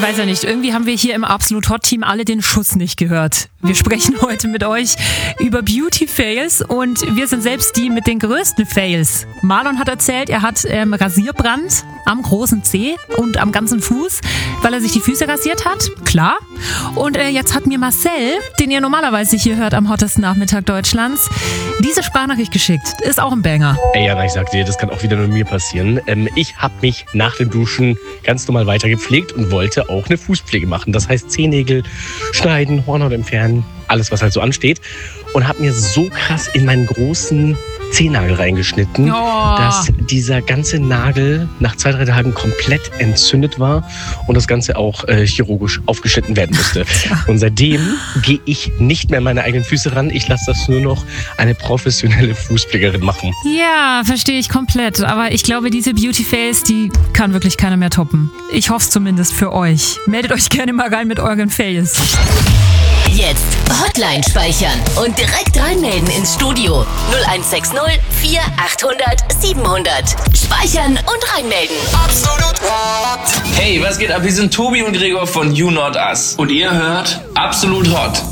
Ich weiß ja nicht, irgendwie haben wir hier im Absolut Hot Team alle den Schuss nicht gehört. Wir sprechen heute mit euch über Beauty Fails und wir sind selbst die mit den größten Fails. Marlon hat erzählt, er hat Rasierbrand am großen Zeh und am ganzen Fuß, weil er sich die Füße rasiert hat. Klar. Und jetzt hat mir Marcel, den ihr normalerweise hier hört am hottesten Nachmittag Deutschlands, diese Sprachnachricht geschickt. Ist auch ein Banger. Ey, Jana, ich sag dir, das kann auch wieder nur mir passieren. Ich habe mich nach dem Duschen ganz normal weiter gepflegt und wollte auch eine Fußpflege machen. Das heißt Zehennägel schneiden, Hornhaut entfernen, alles, was halt so ansteht. Und habe mir so krass in meinen großen Zehennagel reingeschnitten, dass dieser ganze Nagel nach 2-3 Tagen komplett entzündet war und das Ganze auch chirurgisch aufgeschnitten werden musste. Und seitdem gehe ich nicht mehr meine eigenen Füße ran. Ich lasse das nur noch eine professionelle Fußpflegerin machen. Ja, verstehe ich komplett. Aber ich glaube, diese Beauty Fails, die kann wirklich keiner mehr toppen. Ich hoffe es zumindest für euch. Meldet euch gerne mal rein mit euren Fails. Jetzt Hotline speichern und direkt reinmelden ins Studio 0160 4800 700. Speichern und reinmelden. Absolut Hot. Hey, was geht ab? Wir sind Tobi und Gregor von You Not Us. Und ihr hört Absolut Hot.